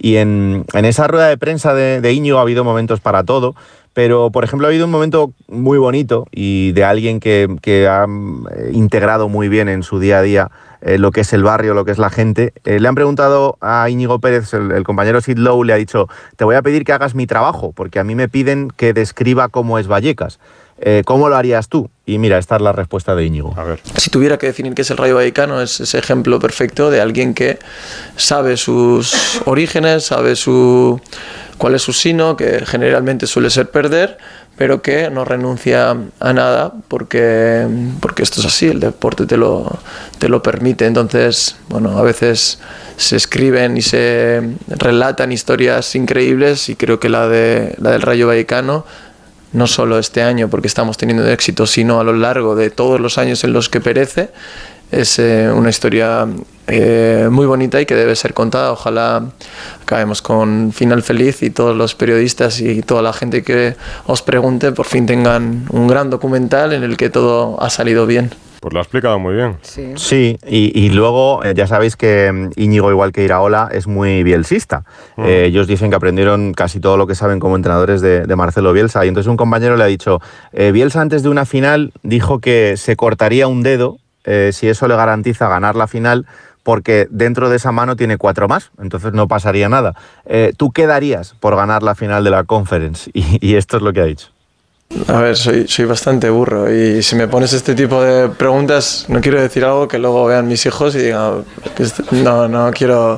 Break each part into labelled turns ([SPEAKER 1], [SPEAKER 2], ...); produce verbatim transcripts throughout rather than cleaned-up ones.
[SPEAKER 1] Y en, en esa rueda de prensa de, de Íñigo ha habido momentos para todo, pero, por ejemplo, ha habido un momento muy bonito y de alguien que, que ha integrado muy bien en su día a día eh, lo que es el barrio, lo que es la gente. Eh, le han preguntado a Íñigo Pérez, el, el compañero Sid Lowe le ha dicho: te voy a pedir que hagas mi trabajo, porque a mí me piden que describa cómo es Vallecas. Eh, ¿Cómo lo harías tú? Y mira, esta es la respuesta de Íñigo.
[SPEAKER 2] A ver.
[SPEAKER 3] Si tuviera que definir qué es el Rayo Vallecano, es ese ejemplo perfecto de alguien que sabe sus orígenes, sabe su cuál es su sino, que generalmente suele ser perder, pero que no renuncia a nada porque, porque esto es así, el deporte te lo, te lo permite. Entonces, bueno, a veces se escriben y se relatan historias increíbles, y creo que la, de, la del Rayo Vallecano, no solo este año porque estamos teniendo éxito, sino a lo largo de todos los años en los que perece, es eh, una historia eh, muy bonita y que debe ser contada. Ojalá acabemos con final feliz y todos los periodistas y toda la gente que os pregunte por fin tengan un gran documental en el que todo ha salido bien.
[SPEAKER 2] Pues lo ha explicado muy bien.
[SPEAKER 1] Sí, sí y, y luego eh, ya sabéis que Íñigo, igual que Iraola, es muy bielsista. Mm. Eh, ellos dicen que aprendieron casi todo lo que saben como entrenadores de, de Marcelo Bielsa. Y entonces un compañero le ha dicho, eh, Bielsa antes de una final dijo que se cortaría un dedo eh, si eso le garantiza ganar la final, porque dentro de esa mano tiene cuatro más, entonces no pasaría nada. Eh, ¿Tú qué darías por ganar la final de la Conference? Y, y esto es lo que ha dicho.
[SPEAKER 3] A ver, soy, soy bastante burro, y si me pones este tipo de preguntas no quiero decir algo que luego vean mis hijos y digan, no, no quiero,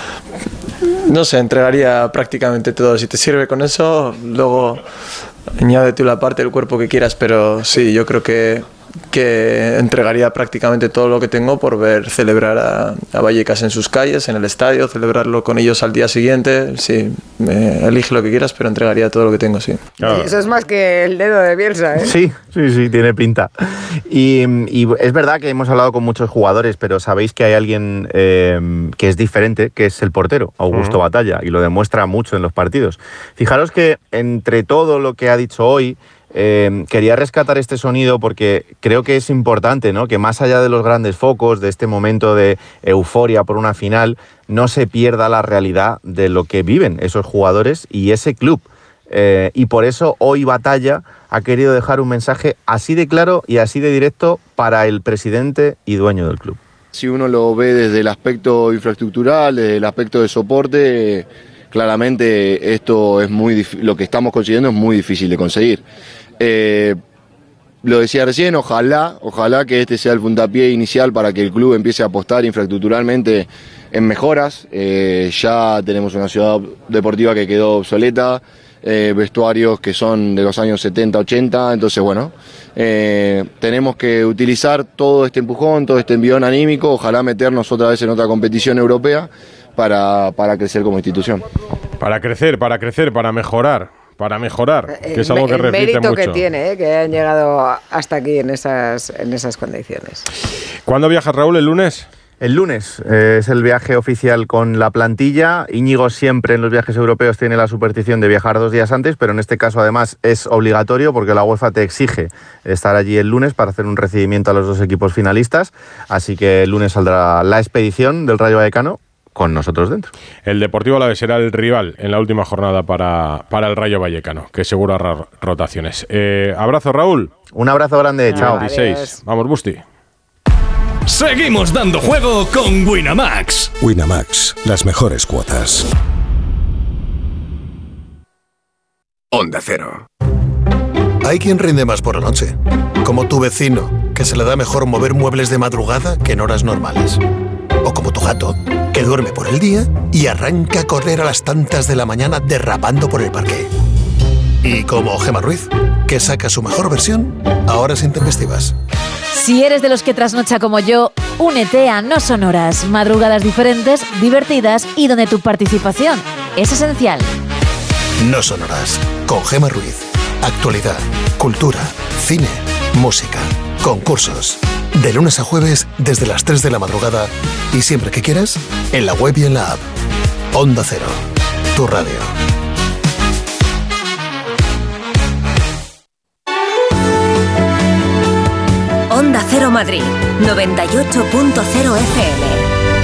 [SPEAKER 3] no sé, entregaría prácticamente todo. Si te sirve con eso, luego añade tú la parte del cuerpo que quieras, pero sí, yo creo que que entregaría prácticamente todo lo que tengo por ver celebrar a, a Vallecas en sus calles, en el estadio, celebrarlo con ellos al día siguiente. Sí, me, elige lo que quieras, pero entregaría todo lo que tengo, sí.
[SPEAKER 4] Claro. Eso es más que el dedo de Bielsa, ¿eh?
[SPEAKER 1] Sí, sí, sí, tiene pinta. Y, y es verdad que hemos hablado con muchos jugadores, pero sabéis que hay alguien eh, que es diferente, que es el portero, Augusto uh-huh. Batalla, y lo demuestra mucho en los partidos. Fijaros que entre todo lo que ha dicho hoy, Eh, quería rescatar este sonido porque creo que es importante, ¿no? Que más allá de los grandes focos, de este momento de euforia por una final, no se pierda la realidad de lo que viven esos jugadores y ese club. Eh, y por eso hoy Batalla ha querido dejar un mensaje así de claro y así de directo para el presidente y dueño del club.
[SPEAKER 5] Si uno lo ve desde el aspecto infraestructural, desde el aspecto de soporte, claramente esto es muy dif- lo que estamos consiguiendo es muy difícil de conseguir. Eh, lo decía recién, ojalá, ojalá que este sea el puntapié inicial para que el club empiece a apostar infraestructuralmente en mejoras. Eh, ya tenemos una ciudad deportiva que quedó obsoleta, eh, vestuarios que son de los años setenta, ochenta, entonces bueno, eh, tenemos que utilizar todo este empujón, todo este envión anímico, ojalá meternos otra vez en otra competición europea para, para crecer como institución.
[SPEAKER 2] Para crecer, para crecer, para mejorar. Para mejorar, que es algo que
[SPEAKER 4] el
[SPEAKER 2] repite
[SPEAKER 4] mérito
[SPEAKER 2] mucho.
[SPEAKER 4] que tiene, ¿eh? Que hayan llegado hasta aquí en esas, en esas condiciones.
[SPEAKER 2] ¿Cuándo viajas, Raúl? ¿El lunes?
[SPEAKER 1] El lunes eh, es el viaje oficial con la plantilla. Íñigo siempre en los viajes europeos tiene la superstición de viajar dos días antes, pero en este caso además es obligatorio porque la UEFA te exige estar allí el lunes para hacer un recibimiento a los dos equipos finalistas. Así que el lunes saldrá la expedición del Rayo Vallecano con nosotros dentro.
[SPEAKER 2] El Deportivo Alavés será el rival en la última jornada para, para el Rayo Vallecano, que seguro hará rotaciones. Eh, abrazo, Raúl.
[SPEAKER 1] Un abrazo grande, chao.
[SPEAKER 2] veintiséis. Vamos, Busti.
[SPEAKER 6] Seguimos dando juego con Winamax.
[SPEAKER 7] Winamax, las mejores cuotas.
[SPEAKER 6] Onda Cero.
[SPEAKER 7] Hay quien rinde más por la noche, como tu vecino, que se le da mejor mover muebles de madrugada que en horas normales. O como tu gato, que duerme por el día y arranca a correr a las tantas de la mañana derrapando por el parque. Y como Gemma Ruiz, que saca su mejor versión a horas intempestivas.
[SPEAKER 8] Si eres de los que trasnocha como yo, únete a No Son Horas, madrugadas diferentes, divertidas y donde tu participación es esencial.
[SPEAKER 7] No Son Horas, con Gemma Ruiz. Actualidad, cultura, cine, música, concursos. De lunes a jueves desde las tres de la madrugada y siempre que quieras, en la web y en la app. Onda Cero, tu radio.
[SPEAKER 9] Onda Cero Madrid, noventa y ocho punto cero F M.